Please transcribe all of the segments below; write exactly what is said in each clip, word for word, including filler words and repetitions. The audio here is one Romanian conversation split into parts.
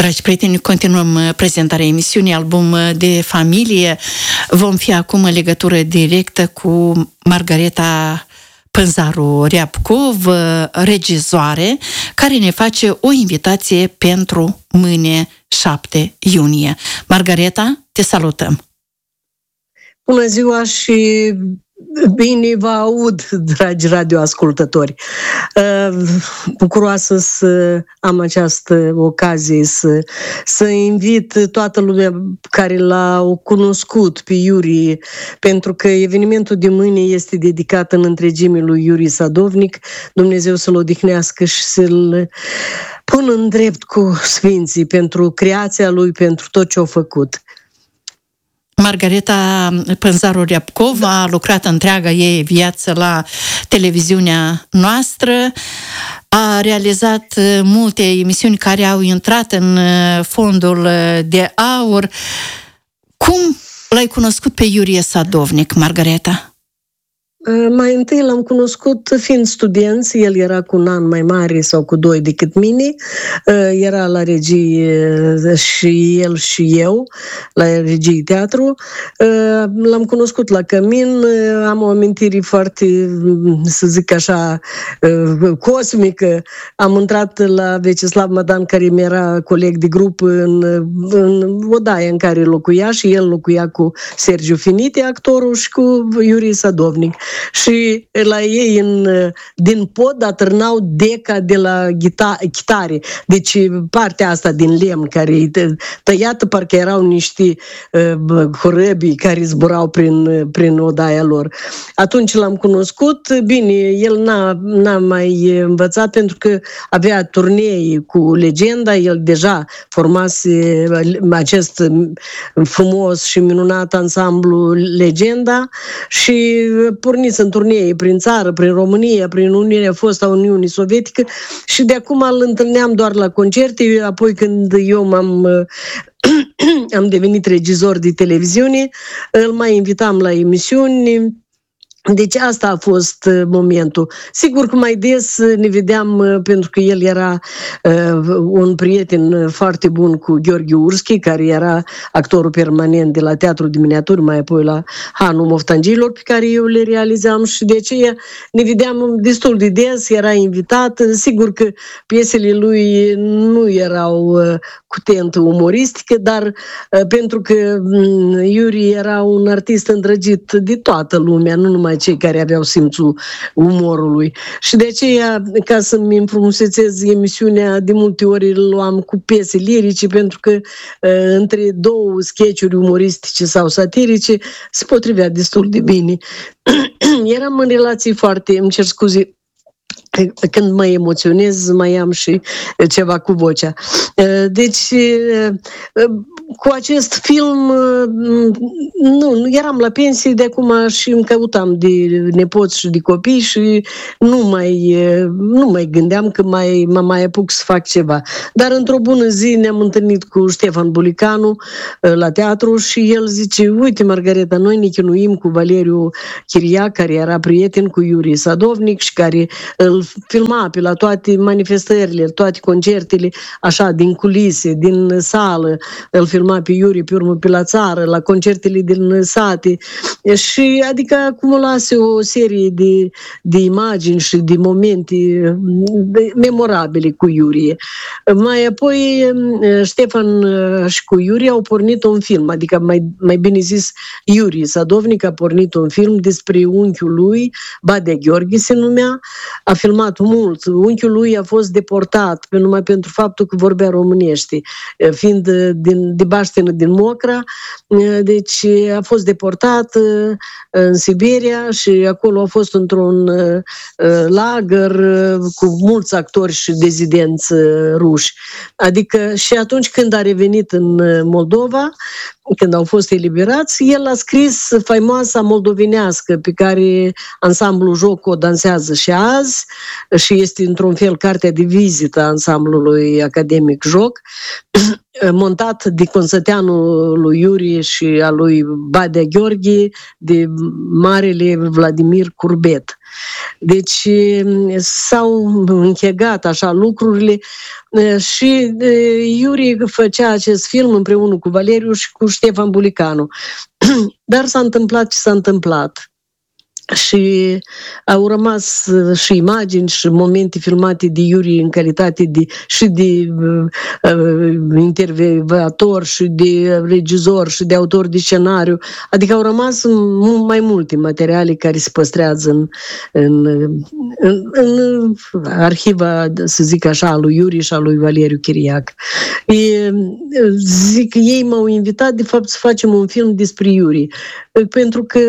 Dragi prieteni, continuăm prezentarea emisiunii Album de Familie. Vom fi acum în legătură directă cu Margareta Pânzaru-Riabcov, regizoare, care ne face o invitație pentru mâine, șapte iunie. Margareta, te salutăm! Bună ziua și bine vă aud, dragi radioascultători! Bucuroasă să am această ocazie să, să invit toată lumea care l-a cunoscut pe Iuri, pentru că evenimentul de mâine este dedicat în întregime lui Iuri Sadovnic. Dumnezeu să-l odihnească și să-l pună în drept cu sfinții pentru creația lui, pentru tot ce a făcut. Margareta Pânzaru-Riabcov a lucrat întreaga ei viață la televiziunea noastră, a realizat multe emisiuni care au intrat în fondul de aur. Cum l-ai cunoscut pe Iuri Sadovnic, Margareta? Mai întâi l-am cunoscut fiind studenți, el era cu un an mai mare sau cu doi decât mine, era la regie și el și eu, la regie teatru. L-am cunoscut la Cămin, am o amintire foarte, să zic așa, cosmică. Am intrat la Vecislav Madan, care mi era coleg de grup în, în odaia în care locuia și el locuia cu Sergiu Finite, actorul, și cu Iuri Sadovnic. Și la ei în, din pod atârnau deca de la ghita, chitare. Deci partea asta din lemn care e tăiată, parcă erau niște uh, horăbii care zburau prin, prin odaia lor. Atunci l-am cunoscut. Bine, el n-a, n-a mai învățat pentru că avea turnee cu Legenda, el deja formase acest frumos și minunat ansamblu Legenda și porniți în turnee prin țară, prin România, prin Uniunea Fostă a Uniunii Sovietică și de acum îl întâlneam doar la concerte. Apoi când eu m-am am devenit regizor de televiziune, îl mai invitam la emisiuni. Deci asta a fost momentul. Sigur că mai des ne vedeam pentru că el era uh, un prieten foarte bun cu Gheorghe Urschi, care era actorul permanent de la Teatrul de Miniaturi, mai apoi la Hanul Moftangilor, pe care eu le realizam și de aceea ne vedeam destul de des, era invitat. Sigur că piesele lui nu erau uh, cu tentă umoristică, dar uh, pentru că um, Iuri era un artist îndrăgit de toată lumea, nu numai cei care aveau simțul umorului. Și de aceea, ca să-mi înfrumusețez emisiunea, de multe ori îl luam cu piese lirice, pentru că uh, între două sketch-uri umoristice sau satirice se potrivea destul de bine. Eram în relații foarte, îmi cer scuze, când mă emoționez, mai am și ceva cu vocea. Deci, cu acest film, nu, nu eram la pensie de acum și îmi căutam de nepoți și de copii și nu mai, nu mai gândeam că mai, mă mai apuc să fac ceva. Dar într-o bună zi ne-am întâlnit cu Ștefan Bulicanu la teatru și el zice: uite, Margareta, noi ne chinuim cu Valeriu Chiria, care era prieten cu Iuri Sadovnic și care îl filma pe la toate manifestările, toate concertele, așa, din culise, din sală, îl filma pe Iuri, pe urmă pe la țară, la concertele din sate și adică acumulase o serie de, de imagini și de momente memorabile cu Iuri. Mai apoi Ștefan și cu Iuri au pornit un film, adică mai, mai bine zis Iuri Sadovnic a pornit un film despre unchiul lui, Badea Gheorghe se numea, a filmat mult. Unchiul lui a fost deportat numai pentru faptul că vorbea românește, fiind din, de baștenă din Mocra, deci a fost deportat în Siberia și acolo a fost într-un lagăr cu mulți actori și dezidenți ruși. Adică și atunci când a revenit în Moldova, când au fost eliberați, el a scris faimoasa moldovenească pe care ansamblul Joc o dansează și azi, și este într-un fel cartea de vizită a ansamblului academic Joc, montat de consăteanul lui Iuri și a lui Badea Gheorghe, de marele Vladimir Curbet. Deci s-au închegat așa lucrurile și Iuri făcea acest film împreună cu Valeriu și cu Ștefan Bulicanu. Dar s-a întâmplat ce s-a întâmplat. Și au rămas și imagini și momente filmate de Iuri în calitate de, și de uh, intervievator și de regizor și de autor de scenariu. Adică au rămas mai multe materiale care se păstrează în, în, în, în arhiva, să zic așa, a lui Iuri și a lui Valeriu Chiriac. E, zic, ei m-au invitat de fapt să facem un film despre Iuri, pentru că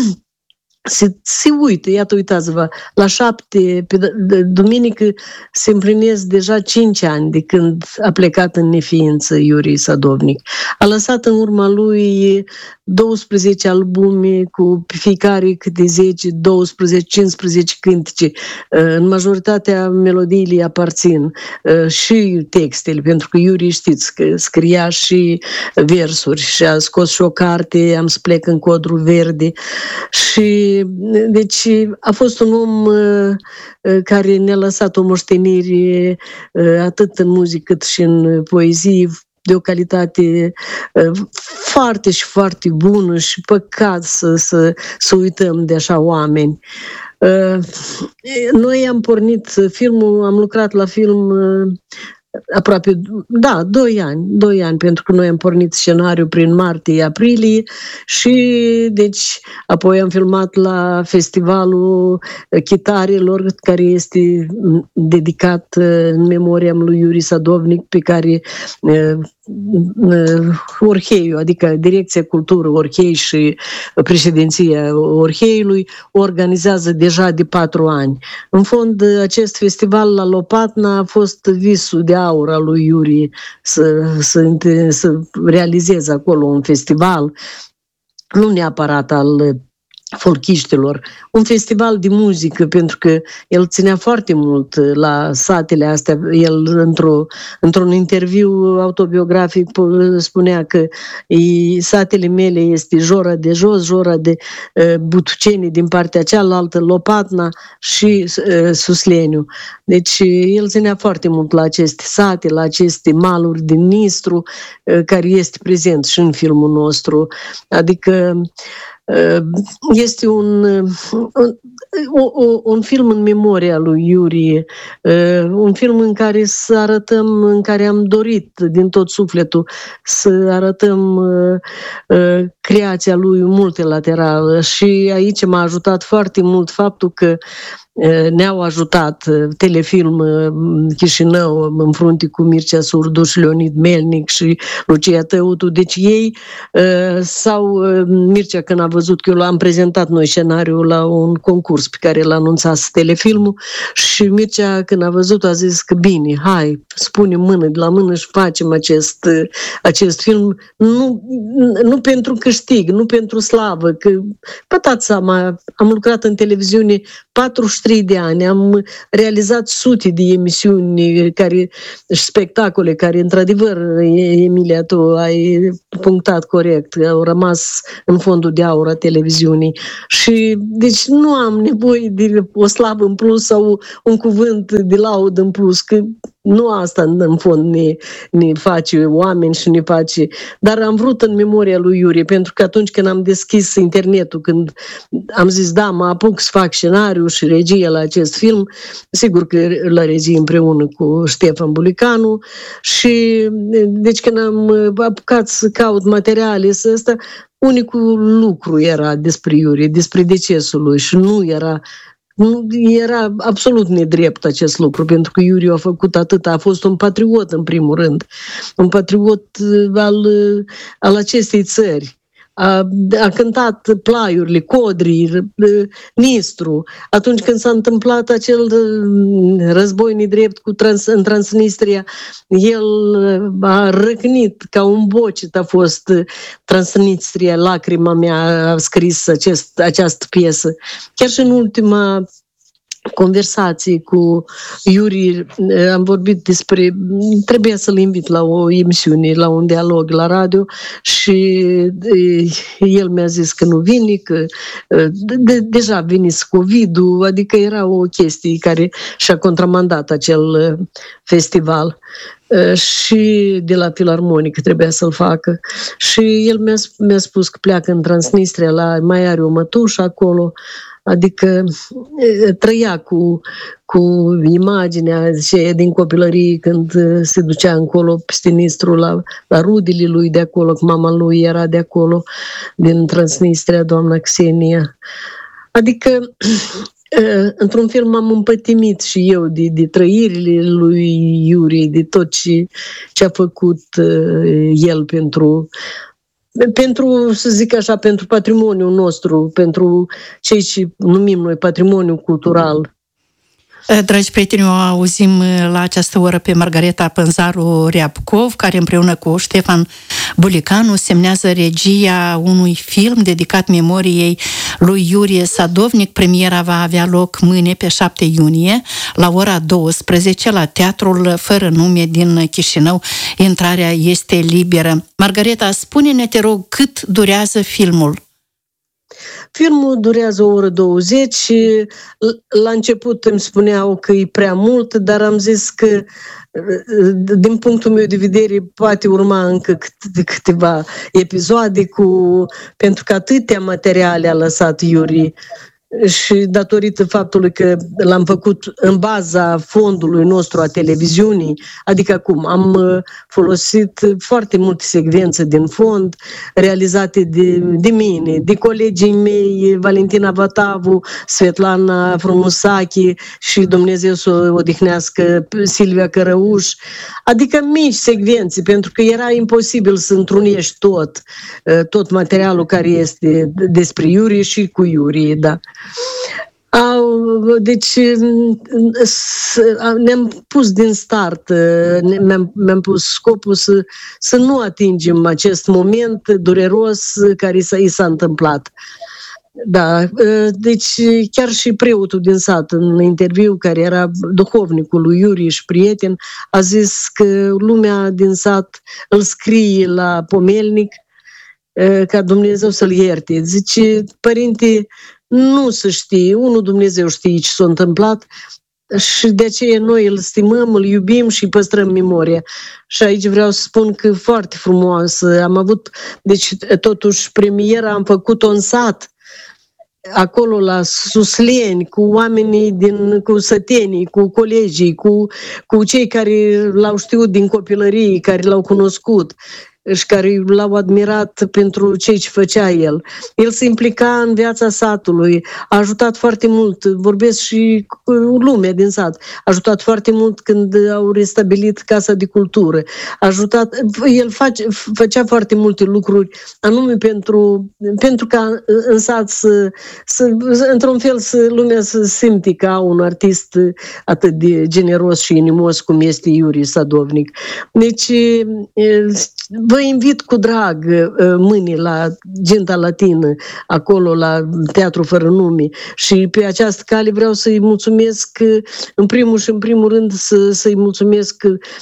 Se, se uită, iată, uitați-vă, la șapte, pe duminică se împlinesc deja cinci ani de când a plecat în neființă Iuri Sadovnic. A lăsat în urma lui douăsprezece albume cu fiecare câte zece, doisprezece, cincisprezece cântece. În majoritatea melodiile aparțin și textele, pentru că Iuri, știți, că scria și versuri și a scos și o carte, Am să plec în codru verde. Și deci a fost un om uh, care ne-a lăsat o moștenire uh, atât în muzică cât și în poezie de o calitate uh, foarte și foarte bună și păcat să, să, să uităm de așa oameni. Uh, noi am pornit filmul, am lucrat la film uh, aproape, da, doi ani, doi ani, pentru că noi am pornit scenariul prin martie-aprilie și, deci, apoi am filmat la Festivalul Chitarelor, care este dedicat în memoria lui Iuri Sadovnic, pe care Orheiul, adică Direcția Cultură Orhei și președinția Orheiului organizează deja de patru ani. În fond, acest festival la Lopatna a fost visul de aur al lui Iuri să, să, să realizeze acolo un festival, nu neapărat al folchiștilor, un festival de muzică, pentru că el ținea foarte mult la satele astea. El, într-o, într-un interviu autobiografic, spunea că satele mele este Jora de jos, Jora de uh, Butuceni din partea cealaltă, Lopatna și uh, Susleniu. Deci el ținea foarte mult la aceste sate, la aceste maluri din Nistru, uh, care este prezent și în filmul nostru. Adică este un, un, un film în memoria lui Iuri, un film în care să arătăm, în care am dorit din tot sufletul să arătăm creația lui multilaterală și aici m-a ajutat foarte mult faptul că ne-au ajutat Telefilm Chișinău în frunte cu Mircea Surduș, Leonid Melnic și Lucia Tăutu. Deci ei sau Mircea, când a văzut că eu l-am prezentat noi scenariul la un concurs pe care l-a anunțat Telefilmul, și Mircea, când a văzut, a zis că bine, hai, spunem mână de la mână și facem acest, acest film, nu, nu pentru câștig, nu pentru slavă, că pătați seama, am lucrat în televiziune patruzeci și trei de ani, am realizat sute de emisiuni care, și spectacole care, într-adevăr, Emilia, tu ai punctat corect, au rămas în fondul de aur a televiziunii. Și deci nu am nevoie de o slavă în plus sau un cuvânt de laudă în plus, că nu asta în fond ne, ne face oameni și ne face... Dar am vrut în memoria lui Iuri, pentru că atunci când am deschis internetul, când am zis, da, mă apuc să fac scenariu și regie la acest film, sigur că la regie împreună cu Ștefan Bulicanu, și deci când am apucat să caut materiale, să ăsta, unicul lucru era despre Iuri, despre decesul lui, și nu era... Nu, era absolut nedrept acest lucru, pentru că Iuri a făcut atât, a fost un patriot în primul rând, un patriot al, al acestei țări. A, a cântat plaiurile, Codri, Nistru. Atunci când s-a întâmplat acel război nedrept cu trans, în Transnistria, el a răcnit ca un bocet, a fost Transnistria, lacrima mea, a scris acest, această piesă. Chiar și în ultima conversații cu Iuri, am vorbit despre, trebuia să-l invit la o emisiune, la un dialog la radio și el mi-a zis că nu vine, că de, deja venise COVID-ul, adică era o chestie care și-a contramandat acel festival. Și de la Filarmonică trebuia să-l facă. Și el mi-a, mi-a spus că pleacă în Transnistria, la, mai are o mătușă acolo, adică trăia cu, cu imaginea zice, din copilărie când se ducea încolo peste Nistru la, la rudele lui de acolo, că mama lui era de acolo, din Transnistria, doamna Xenia. Adică într-un fel m-am împătimit și eu de, de trăirile lui Iuri, de tot ce, ce a făcut uh, el pentru, pentru, să zic așa, pentru patrimoniul nostru, pentru cei ce numim noi patrimoniul cultural. Dragi prieteni, o auzim la această oră pe Margareta Pânzaru Reapcov, care împreună cu Ștefan Bulicanu semnează regia unui film dedicat memoriei lui Iurie Sadovnic. Premiera va avea loc mâine pe șapte iunie la ora douăsprezece la Teatrul Fără Nume din Chișinău. Intrarea este liberă. Margareta, spune-ne, te rog, cât durează filmul? Filmul durează o oră douăzeci. La început îmi spuneau că e prea mult, dar am zis că, din punctul meu de vedere, poate urma încă câteva episoade, cu, pentru că atâtea materiale a lăsat Iuri. Și datorită faptului că l-am făcut în baza fondului nostru a televiziunii, adică acum am folosit foarte multe secvențe din fond, realizate de, de mine, de colegii mei, Valentina Vatavu, Svetlana Frumusachi și Dumnezeu să o odihnească Silvia Cărăuș, adică mici secvențe, pentru că era imposibil să întrunești tot, tot materialul care este despre Iuri și cu Iuri, da. Deci ne-am pus din start, mi-am, mi-am pus scopul să, să nu atingem acest moment dureros care s-a, i s-a întâmplat. Da, deci chiar și preotul din sat, în interviu, care era duhovnicul lui Iuri și prieten, a zis că lumea din sat îl scrie la pomelnic ca Dumnezeu să-l ierte. Zice, părinte, nu se știe, unul Dumnezeu știe ce s-a întâmplat și de aceea noi îl stimăm, îl iubim și păstrăm memoria. Și aici vreau să spun că foarte frumoasă. Am avut, deci totuși premiera am făcut-o în sat, acolo la Susleni, cu oamenii din, cu sătenii, cu colegii, cu, cu cei care l-au știut din copilărie, care l-au cunoscut și care l-au admirat pentru ceea ce făcea el. El se implica în viața satului, a ajutat foarte mult, vorbesc și cu lumea din sat, a ajutat foarte mult când au restabilit Casa de Cultură, a ajutat, el face, făcea foarte multe lucruri, anume pentru, pentru ca în sat să, să, într-un fel, să lumea să simte ca un artist atât de generos și inimos cum este Iuri Sadovnic. Deci, vă invit cu drag mâine la Ginta Latină, acolo la Teatru Fără Nume, și pe această cale vreau să-i mulțumesc, în primul și în primul rând să, să-i mulțumesc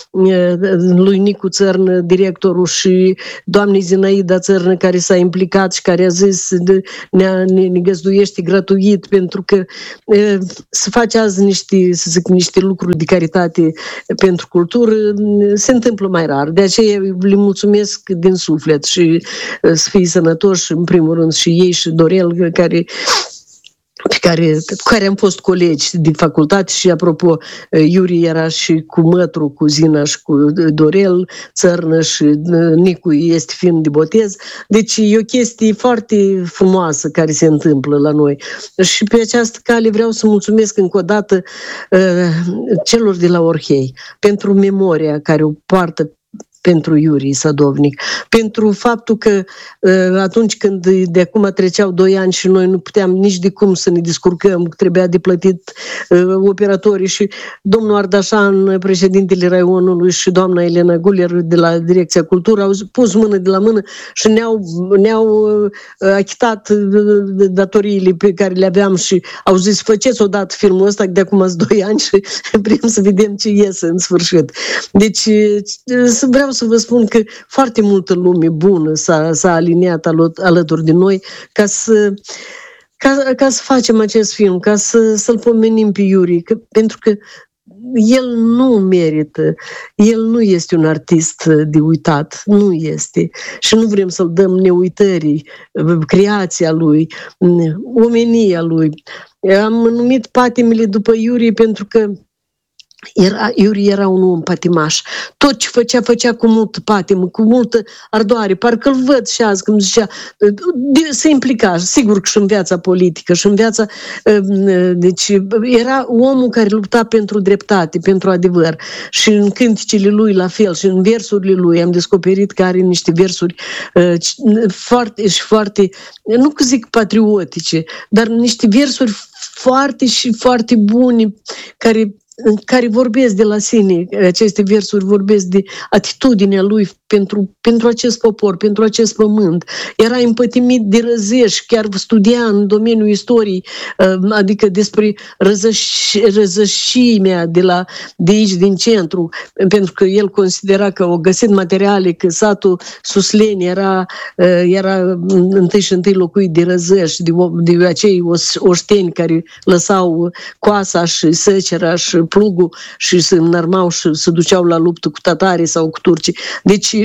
lui Nicu Țărnă, directorul, și doamnei Zinaida Țărnă, care s-a implicat și care a zis ne, ne, ne găzduiește gratuit, pentru că să faci azi niște, să zic, niște lucruri de caritate pentru cultură se întâmplă mai rar. De aceea le mulțumesc din suflet și să fie sănătoși, în primul rând, și ei și Dorel, care pe care, cu care am fost colegi din facultate și, apropo, Iuri era și cu Mătru, cu Zina și cu Dorel Țărnă, și Nicu este film de botez. Deci e o chestie foarte frumoasă care se întâmplă la noi. Și pe această cale vreau să mulțumesc încă o dată uh, celor de la Orhei pentru memoria care o poartă pentru Iuri Sadovnic, pentru faptul că atunci când de acum treceau doi ani și noi nu puteam nici de cum să ne descurcăm, trebuia de plătit operatorii și domnul Ardașan, președintele Raionului și doamna Elena Guler de la Direcția Cultură au pus mână de la mână și ne-au, ne-au achitat datoriile pe care le aveam și au zis, faceți odată filmul ăsta, de acum ați doi ani și vrem să vedem ce iese în sfârșit. Deci vreau să vă spun că foarte multă lume bună s-a, s-a aliniat alături de noi ca să, ca, ca să facem acest film, ca să, să-l pomenim pe Iuri, că, pentru că el nu merită, el nu este un artist de uitat, nu este. Și nu vrem să-l dăm neuitării, creația lui, omenia lui. Am numit patimile după Iuri pentru că Era, Iuri era un om patimaș. Tot ce făcea, făcea cu multă patimă, cu multă ardoare. Parcă îl văd și azi, cum zicea, se implica, sigur că și în viața politică, și în viața... Deci era omul care lupta pentru dreptate, pentru adevăr. Și în cânticile lui la fel, și în versurile lui am descoperit că are niște versuri foarte și foarte, nu că zic patriotice, dar niște versuri foarte și foarte bune, care care vorbesc de la sine, aceste versuri vorbesc de atitudinea lui pentru, pentru acest popor, pentru acest pământ. Era împătimit de Răzeș, chiar studia în domeniul istoriei, adică despre răzăș, răzășimea de, la, de aici, din centru, pentru că el considera că au găsit materiale, că satul Susleni era, era întâi și întâi locuit de Răzeș, de, de acei oșteni care lăsau coasa și săcera și plugul și se înarmau și se duceau la luptă cu tatarii sau cu turcii. Deci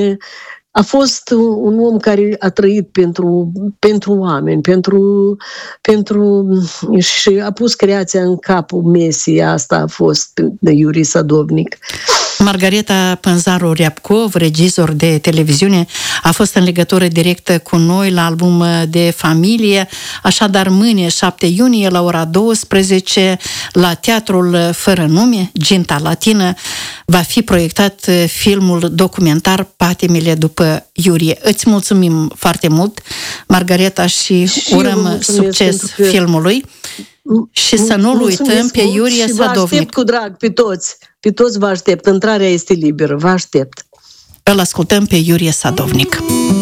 a fost un om care a trăit pentru, pentru oameni, pentru, pentru, și a pus creația în capul mesii. Asta a fost de Iuri Sadovnic. Margareta Pânzaru-Riabcov, regizor de televiziune, a fost în legătură directă cu noi la album de familie. Așadar, mâine, șapte iunie, la ora douăsprezece, la Teatrul Fără Nume, Ginta Latină, va fi proiectat filmul documentar Patimile după Iuri. Îți mulțumim foarte mult, Margareta, și, și urăm succes că... filmului. Și să nu-l uităm pe Iuri Sadovnic. Vă aștept cu drag pe toți. Pe toți vă aștept. Intrarea este liberă. Vă aștept. Îl ascultăm pe Iuri Sadovnic.